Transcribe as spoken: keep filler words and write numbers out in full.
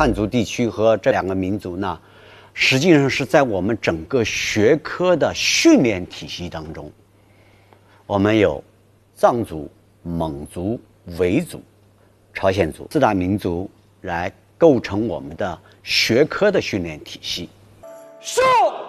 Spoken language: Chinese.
汉族地区和这两个民族呢，实际上是在我们整个学科的训练体系当中，我们有藏族、蒙族、维族、朝鲜族四大民族来构成我们的学科的训练体系。 是。